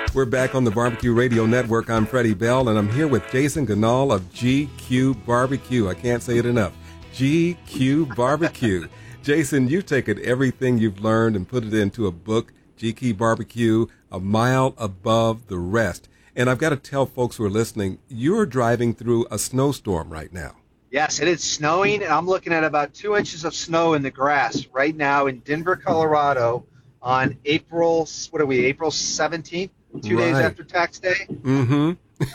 We're back on the Barbecue Radio Network. I'm Freddie Bell, and I'm here with Jason Ganal of GQ Barbecue. I can't say it enough. GQ Barbecue. Jason, you've taken everything you've learned and put it into a book, GQ Barbecue, A Mile Above the Rest. And I've got to tell folks who are listening, you're driving through a snowstorm right now. Yes, it is snowing, and I'm looking at about 2 inches of snow in the grass right now in Denver, Colorado on April 17th, 2 days after tax day. Mm-hmm.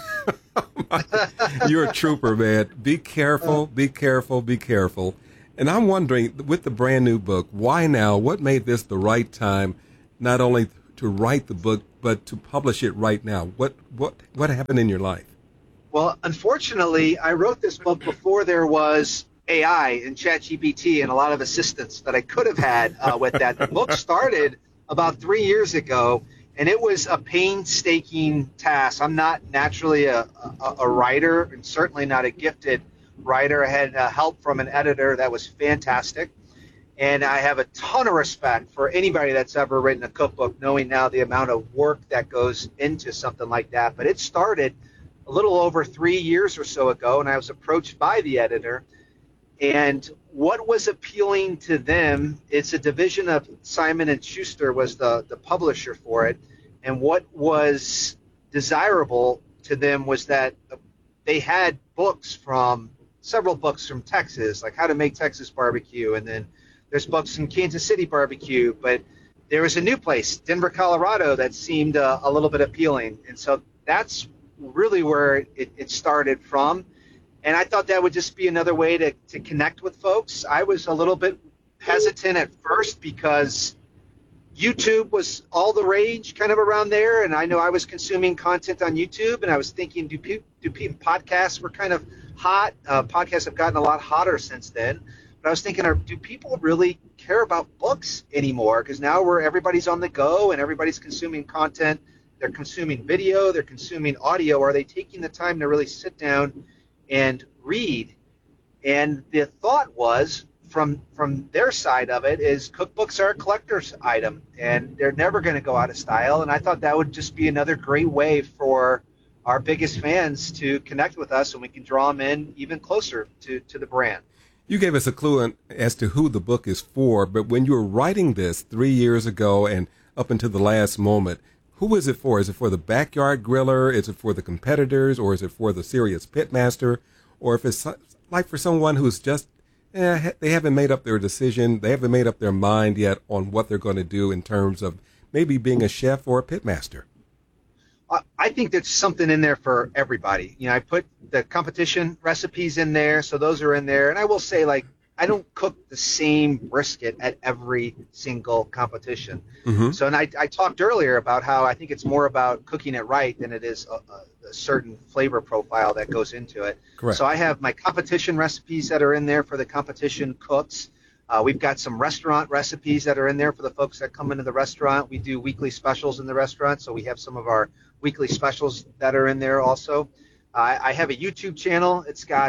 You're a trooper, man. Be careful, be careful, be careful. And I'm wondering, with the brand new book, why now? What made this the right time, not only to write the book, but to publish it right now? What happened in your life? Well, unfortunately, I wrote this book before there was AI and ChatGPT and a lot of assistance that I could have had with that. The book started about 3 years ago, and it was a painstaking task. I'm not naturally a writer, and certainly not a gifted writer. I had help from an editor that was fantastic, and I have a ton of respect for anybody that's ever written a cookbook, knowing now the amount of work that goes into something like that. But it started a little over 3 years or so ago, and I was approached by the editor. And what was appealing to them, it's a division of Simon & Schuster was the publisher for it. And what was desirable to them was that they had several books from Texas, like How to Make Texas Barbecue. And then there's books from Kansas City Barbecue. But there was a new place, Denver, Colorado, that seemed a little bit appealing. And so that's really where it started from. And I thought that would just be another way to connect with folks. I was a little bit hesitant at first because YouTube was all the rage kind of around there. And I know I was consuming content on YouTube, and I was thinking, do podcasts were kind of hot. Podcasts have gotten a lot hotter since then. But I was thinking, do people really care about books anymore? Because now everybody's on the go and everybody's consuming content. They're consuming video, they're consuming audio. Are they taking the time to really sit down and read? And the thought was, from their side of it, is cookbooks are a collector's item, and they're never going to go out of style. And I thought that would just be another great way for our biggest fans to connect with us, and we can draw them in even closer to the brand. You gave us a clue as to who the book is for, but when you were writing this 3 years ago and up until the last moment, who is it for? Is it for the backyard griller? Is it for the competitors? Or is it for the serious pitmaster? Or if it's like for someone who's just, they haven't made up their decision, they haven't made up their mind yet on what they're going to do in terms of maybe being a chef or a pitmaster? I think there's something in there for everybody. You know, I put the competition recipes in there, so those are in there. And I will say, like, I don't cook the same brisket at every single competition. Mm-hmm. So, and I talked earlier about how I think it's more about cooking it right than it is a certain flavor profile that goes into it. Correct. So I have my competition recipes that are in there for the competition cooks. We've got some restaurant recipes that are in there for the folks that come into the restaurant. We do weekly specials in the restaurant, so we have some of our weekly specials that are in there also. I have a YouTube channel. It's got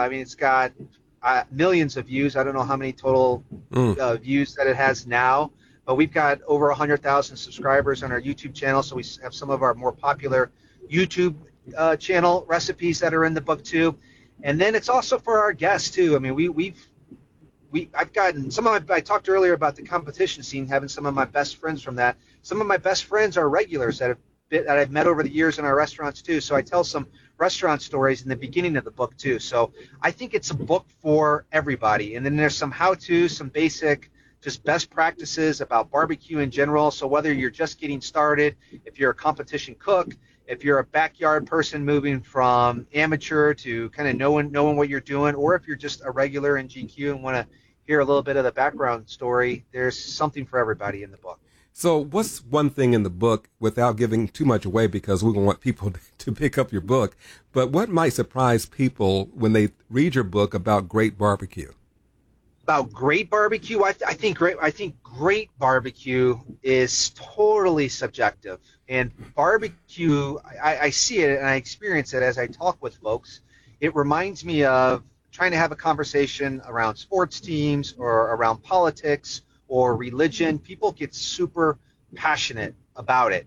millions of views. I don't know how many total views that it has now, but we've got over 100,000 subscribers on our YouTube channel. So we have some of our more popular YouTube channel recipes that are in the book too. And then it's also for our guests too. I mean, I've gotten I talked earlier about the competition scene, having some of my best friends from that. Some of my best friends are regulars that I've met over the years in our restaurants too. So I tell some restaurant stories in the beginning of the book too. So I think it's a book for everybody. And then there's some how-tos, some basic, just best practices about barbecue in general. So whether you're just getting started, if you're a competition cook, if you're a backyard person moving from amateur to kind of knowing what you're doing, or if you're just a regular in GQ and want to hear a little bit of the background story, there's something for everybody in the book. So what's one thing in the book, without giving too much away because we want people to pick up your book, but what might surprise people when they read your book about great barbecue? About great barbecue, I think great barbecue is totally subjective. And barbecue, I see it and I experience it as I talk with folks. It reminds me of trying to have a conversation around sports teams or around politics or religion. People get super passionate about it.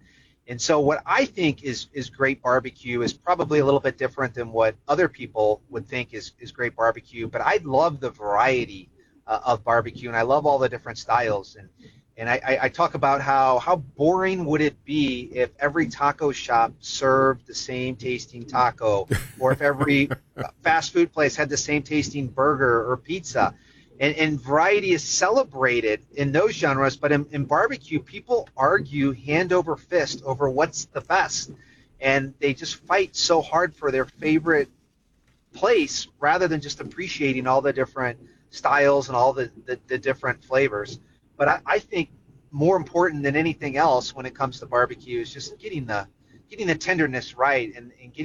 And so what I think is great barbecue is probably a little bit different than what other people would think is great barbecue. But I love the variety of barbecue, and I love all the different styles. And I talk about how boring would it be if every taco shop served the same tasting taco, or if every fast food place had the same tasting burger or pizza. And variety is celebrated in those genres, but in barbecue, people argue hand over fist over what's the best, and they just fight so hard for their favorite place rather than just appreciating all the different styles and all the different flavors. But I think more important than anything else when it comes to barbecue is just getting the tenderness right, and getting